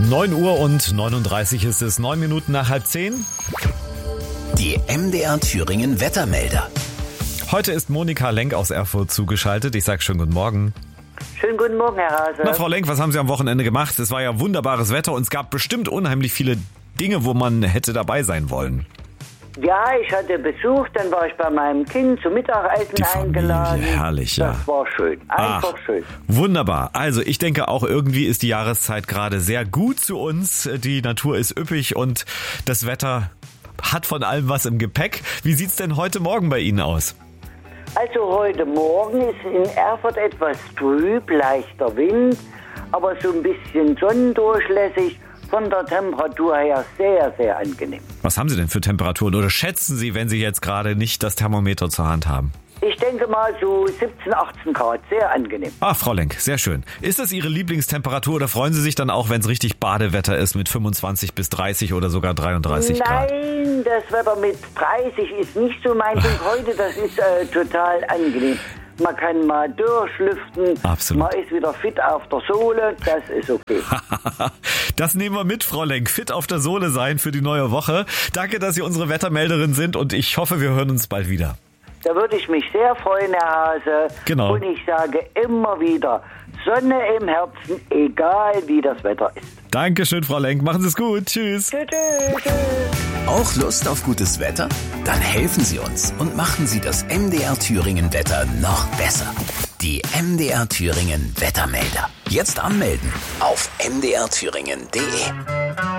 9 Uhr und 39 ist es, 9 Minuten nach 9:30. Die MDR Thüringen Wettermelder. Heute ist Monika Lenk aus Erfurt zugeschaltet. Ich sage schönen guten Morgen. Schönen guten Morgen, Herr Hase. Na, Frau Lenk, was haben Sie am Wochenende gemacht? Es war ja wunderbares Wetter und es gab bestimmt unheimlich viele Dinge, wo man hätte dabei sein wollen. Ja, ich hatte Besuch, dann war ich bei meinem Kind zum Mittagessen Die Familie, eingeladen. herrlich, ja. Das war schön, einfach schön. Wunderbar. Also ich denke auch, irgendwie ist die Jahreszeit gerade sehr gut zu uns. Die Natur ist üppig und das Wetter hat von allem was im Gepäck. Wie sieht's denn heute Morgen bei Ihnen aus? Also heute Morgen ist in Erfurt etwas trüb, leichter Wind, aber so ein bisschen sonnendurchlässig. Von der Temperatur her sehr, sehr angenehm. Was haben Sie denn für Temperaturen oder schätzen Sie, wenn Sie jetzt gerade nicht das Thermometer zur Hand haben? Ich denke mal so 17, 18 Grad, sehr angenehm. Ah, Frau Lenk, sehr schön. Ist das Ihre Lieblingstemperatur oder freuen Sie sich dann auch, wenn es richtig Badewetter ist mit 25 bis 30 oder sogar 33 Grad? Nein, das Wetter mit 30 ist nicht so mein Ding heute, das ist total angenehm. Man kann mal durchlüften, Absolut. Man ist wieder fit auf der Sohle, das ist okay. Das nehmen wir mit, Frau Lenk. Fit auf der Sohle sein für die neue Woche. Danke, dass Sie unsere Wettermelderin sind und ich hoffe, wir hören uns bald wieder. Da würde ich mich sehr freuen, Herr Hase. Genau. Und ich sage immer wieder, Sonne im Herzen, egal wie das Wetter ist. Dankeschön, Frau Lenk. Machen Sie es gut. Tschüss. Tschüss. Auch Lust auf gutes Wetter? Dann helfen Sie uns und machen Sie das MDR Thüringen Wetter noch besser. Die MDR Thüringen Wettermelder. Jetzt anmelden auf mdrthüringen.de.